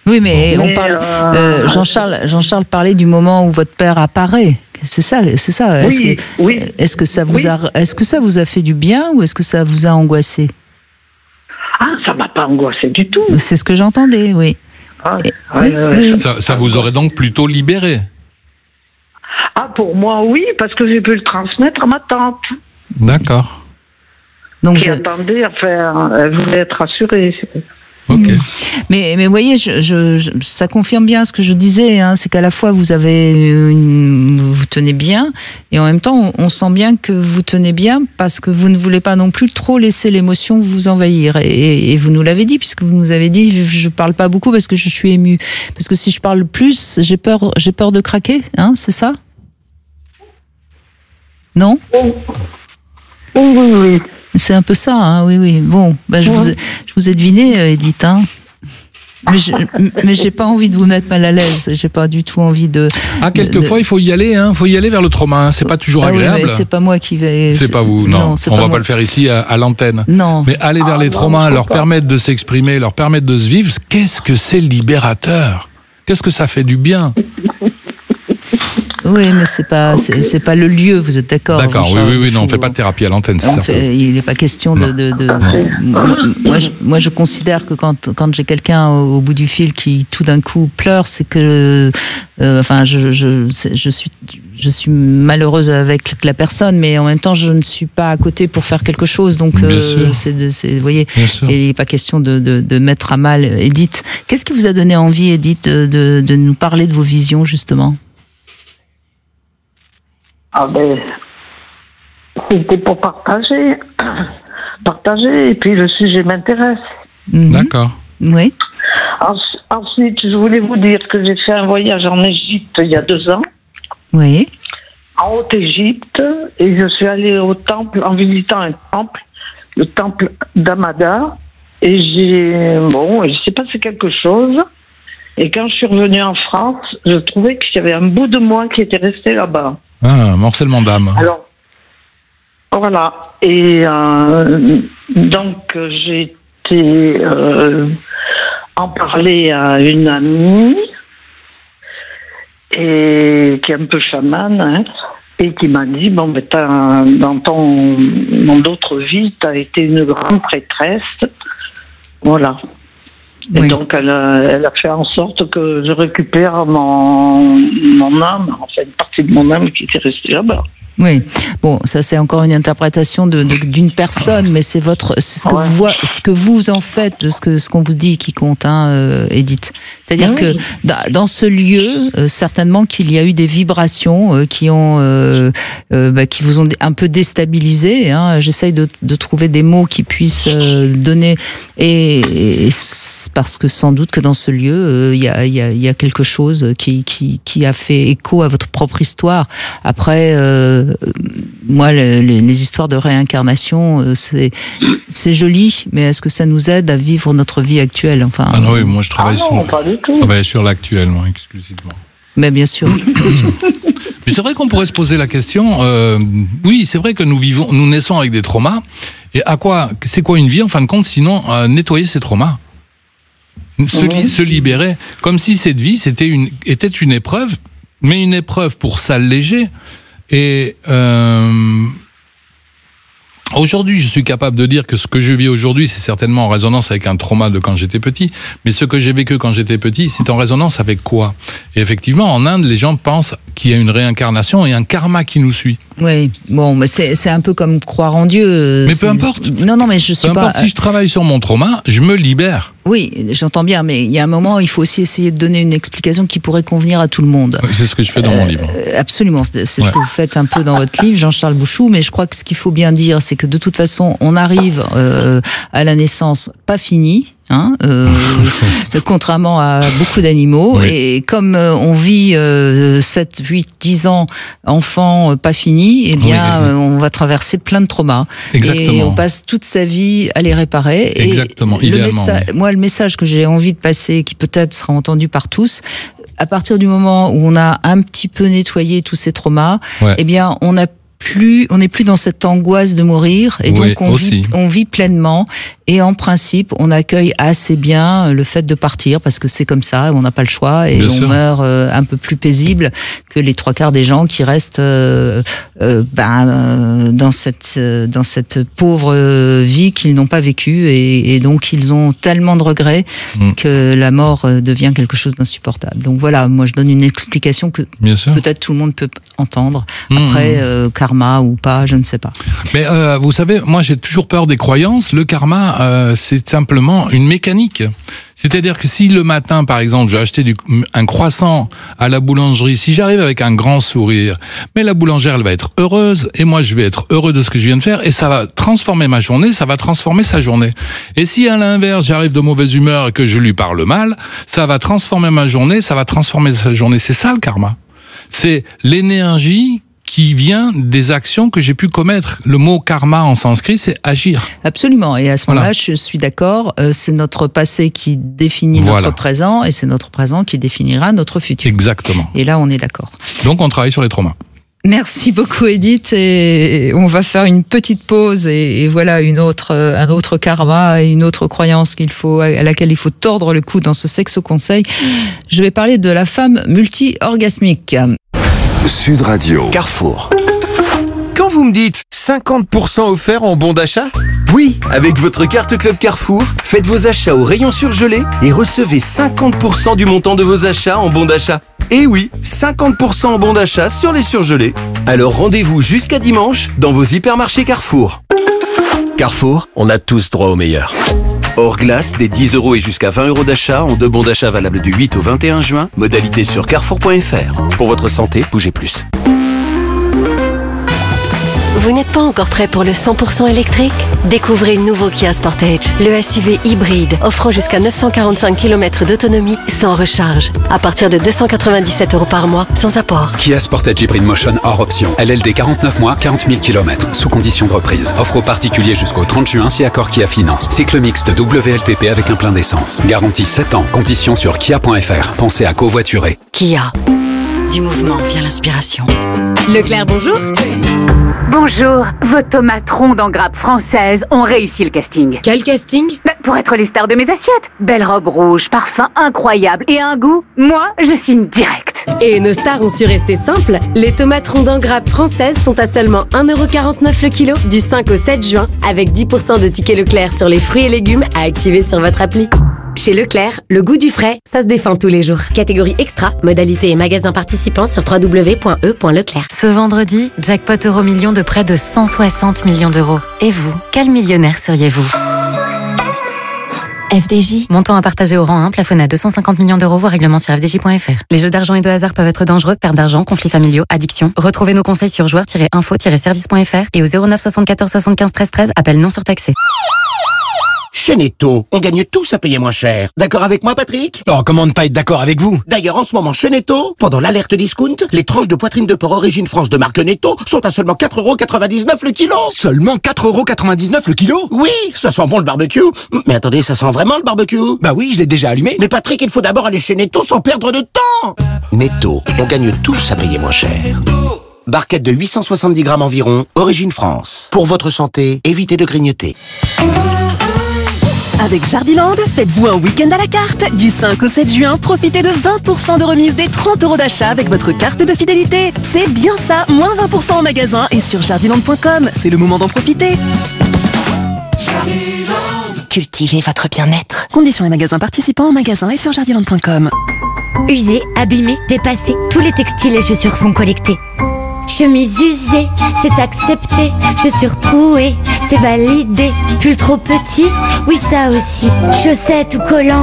Oui, mais on parle. Jean-Charles parlait du moment où votre père apparaît. C'est ça. Est-ce que ça vous a fait du bien ou est-ce que ça vous a angoissé? Ah, ça m'a pas angoissé du tout. C'est ce que j'entendais, oui. Ça vous aurait donc plutôt libéré? Ah, pour moi, oui, parce que j'ai pu le transmettre à ma tante. D'accord. Donc qui attendait, elle voulait être rassurée. Ok. Mais vous voyez, ça confirme bien ce que je disais, hein, c'est qu'à la fois vous tenez bien, et en même temps on sent bien que vous tenez bien parce que vous ne voulez pas non plus trop laisser l'émotion vous envahir. Et vous nous l'avez dit, puisque vous nous avez dit, je parle pas beaucoup parce que je suis émue. Parce que si je parle plus, j'ai peur de craquer, hein, c'est ça? Non? Oui. C'est un peu ça, hein, oui. Bon, je vous ai deviné, Edith, hein. Mais j'ai pas envie de vous mettre mal à l'aise. J'ai pas du tout envie de. Quelquefois il faut y aller, hein. Faut y aller vers le trauma. Hein. C'est pas toujours agréable. Oui, mais c'est pas moi qui vais. C'est pas vous, non. On va pas le faire ici à l'antenne. Non. Mais aller vers les traumas, leur permettre de s'exprimer, leur permettre de se vivre. Qu'est-ce que c'est libérateur? Qu'est-ce que ça fait du bien? Oui, mais c'est pas le lieu, vous êtes d'accord? D'accord, oui, non, on fait pas de thérapie à l'antenne, c'est certain. Il n'est pas question Moi, je considère que quand j'ai quelqu'un au bout du fil qui tout d'un coup pleure, c'est que, je suis malheureuse avec la personne, mais en même temps, je ne suis pas à côté pour faire quelque chose. Donc, vous voyez, et il n'est pas question de mettre à mal Edith. Qu'est-ce qui vous a donné envie, Edith, de nous parler de vos visions, justement? Ah ben, c'était pour partager, et puis le sujet m'intéresse. D'accord. Oui. Ensuite, je voulais vous dire que j'ai fait un voyage en Égypte il y a 2 ans. Oui. En Haute-Égypte, et je suis allée au temple, en visitant un temple, le temple d'Amada, et je sais pas, c'est quelque chose. Et quand je suis revenue en France, je trouvais qu'il y avait un bout de moi qui était resté là-bas. Ah, morcellement d'âme. Alors, voilà. Et donc, j'ai été en parler à une amie et qui est un peu chamane, hein, et qui m'a dit, dans dans d'autres vies, tu as été une grande prêtresse. Voilà. Et oui. Donc, elle a fait en sorte que je récupère mon âme, en fait, une partie de mon âme qui était restée là-bas. Oui, bon, ça c'est encore une interprétation d'une personne, mais c'est ce que vous en faites de ce qu'on vous dit qui compte, hein, Edith. C'est-à-dire que dans ce lieu, certainement qu'il y a eu des vibrations qui vous ont un peu déstabilisé. Hein. J'essaye de trouver des mots qui puissent donner, et parce que sans doute que dans ce lieu, il y a quelque chose qui a fait écho à votre propre histoire. Après. Moi, les histoires de réincarnation, c'est joli, mais est-ce que ça nous aide à vivre notre vie actuelle? Enfin, non, oui, moi je travaille sur l'actuel, moi, exclusivement. Mais bien sûr. Mais c'est vrai qu'on pourrait se poser la question. Oui, c'est vrai que nous naissons avec des traumas. Et c'est quoi une vie en fin de compte, sinon nettoyer ces traumas, se libérer, comme si cette vie était une épreuve, mais une épreuve pour s'alléger. Et aujourd'hui, je suis capable de dire que ce que je vis aujourd'hui, c'est certainement en résonance avec un trauma de quand j'étais petit. Mais ce que j'ai vécu quand j'étais petit, c'est en résonance avec quoi? Et effectivement, en Inde, les gens pensent qu'il y a une réincarnation et un karma qui nous suit. Oui, bon, mais c'est un peu comme croire en Dieu. Mais peu importe. Non, mais je suis peu importe, si je travaille sur mon trauma, je me libère. Oui, j'entends bien, mais il y a un moment, il faut aussi essayer de donner une explication qui pourrait convenir à tout le monde. Oui, c'est ce que je fais dans mon livre. Absolument, c'est ce que vous faites un peu dans votre livre, Jean-Charles Bouchou, mais je crois que ce qu'il faut bien dire, c'est que de toute façon, on arrive à la naissance pas fini. Hein, contrairement à beaucoup d'animaux, oui. Et comme on vit 7, 8, 10 ans enfant pas fini, eh bien oui. On va traverser plein de traumas. Exactement. Et on passe toute sa vie à les réparer. Exactement, et idéalement. Moi, le message que j'ai envie de passer, qui peut-être sera entendu par tous, à partir du moment où on a un petit peu nettoyé tous ces traumas, eh bien on n'est plus dans cette angoisse de mourir, et donc on vit pleinement, Et en principe, on accueille assez bien le fait de partir parce que c'est comme ça, on n'a pas le choix et on meurt un peu plus paisible que les 3/4 des gens qui restent dans cette pauvre vie qu'ils n'ont pas vécue et donc ils ont tellement de regrets que la mort devient quelque chose d'insupportable. Donc voilà, moi je donne une explication que peut-être tout le monde peut entendre. Après, karma ou pas, je ne sais pas. Mais vous savez, moi j'ai toujours peur des croyances. Le karma, c'est simplement une mécanique. C'est-à-dire que si le matin, par exemple, j'ai acheté un croissant à la boulangerie, si j'arrive avec un grand sourire, mais la boulangère, elle va être heureuse, et moi, je vais être heureux de ce que je viens de faire, et ça va transformer ma journée, ça va transformer sa journée. Et si à l'inverse, j'arrive de mauvaise humeur et que je lui parle mal, ça va transformer ma journée, ça va transformer sa journée. C'est ça le karma. C'est l'énergie qui vient des actions que j'ai pu commettre. Le mot karma en sanskrit, c'est agir. Absolument. Et à ce moment-là, je suis d'accord, c'est notre passé qui définit notre présent et c'est notre présent qui définira notre futur. Exactement. Et là, on est d'accord. Donc, on travaille sur les traumas. Merci beaucoup, Edith. Et on va faire une petite pause et voilà un autre karma et une autre croyance à laquelle il faut tordre le cou dans ce Sexo Conseil. Je vais parler de la femme multi-orgasmique. Sud Radio. Carrefour. Quand vous me dites 50% offert en bon d'achat ? Oui, avec votre carte Club Carrefour, faites vos achats au rayon surgelé et recevez 50% du montant de vos achats en bon d'achat. Et oui, 50% en bon d'achat sur les surgelés. Alors rendez-vous jusqu'à dimanche dans vos hypermarchés Carrefour. Carrefour, on a tous droit au meilleur. Hors glace, des 10 € et jusqu'à 20 € d'achat en 2 bons d'achat valables du 8 au 21 juin. Modalité sur carrefour.fr. Pour votre santé, bougez plus. Vous n'êtes pas encore prêt pour le 100% électrique ? Découvrez le nouveau Kia Sportage, le SUV hybride offrant jusqu'à 945 km d'autonomie sans recharge. À partir de 297 € par mois, sans apport. Kia Sportage Hybrid Motion hors option. LLD 49 mois, 40 000 km. Sous condition de reprise. Offre aux particuliers jusqu'au 30 juin si accord Kia Finance. Cycle mixte WLTP avec un plein d'essence. Garantie 7 ans. Conditions sur kia.fr. Pensez à covoiturer. Kia. Du mouvement vient l'inspiration. Leclerc, bonjour. Bonjour, vos tomates rondes en grappe française ont réussi le casting. Quel casting ? Pour être les stars de mes assiettes. Belle robe rouge, parfum incroyable et un goût, moi, je signe direct. Et nos stars ont su rester simples. Les tomates rondes en grappe françaises sont à seulement 1,49 € le kilo du 5 au 7 juin avec 10% de tickets Leclerc sur les fruits et légumes à activer sur votre appli. Chez Leclerc, le goût du frais, ça se défend tous les jours. Catégorie extra, modalité et magasins participants sur www.e.leclerc. Ce vendredi, jackpot euro-million de près de 160 millions d'euros. Et vous, quel millionnaire seriez-vous ? FDJ, montant à partager au rang 1, plafonné à 250 millions d'euros, voire règlement sur fdj.fr. Les jeux d'argent et de hasard peuvent être dangereux, perte d'argent, conflits familiaux, addiction. Retrouvez nos conseils sur joueurs-info-service.fr et au 09 74 75 13 13, appel non surtaxé. Chez Netto, on gagne tous à payer moins cher. D'accord avec moi, Patrick ? Non, comment ne pas être d'accord avec vous ? D'ailleurs, en ce moment, chez Netto, pendant l'alerte discount, les tranches de poitrine de porc Origine France de marque Netto sont à seulement 4,99 € le kilo. Seulement 4,99 € le kilo ? Oui, ça sent bon le barbecue. Mais attendez, ça sent vraiment le barbecue ? Bah oui, je l'ai déjà allumé. Mais Patrick, il faut d'abord aller chez Netto sans perdre de temps. Netto, on gagne tous à payer moins cher. Barquette de 870 grammes environ, Origine France. Pour votre santé, évitez de grignoter. Avec Jardiland, faites-vous un week-end à la carte. Du 5 au 7 juin, profitez de 20% de remise des 30 € d'achat avec votre carte de fidélité. C'est bien ça, moins 20% en magasin et sur jardiland.com. C'est le moment d'en profiter. Jardiland. Cultivez votre bien-être. Conditions et magasins participants en magasin et sur jardiland.com. Usés, abîmés, dépassés, tous les textiles et chaussures sont collectés. Chemise usée, c'est accepté. Chaussures trouées, c'est validé. Pull trop petit, oui ça aussi. Chaussettes ou collants.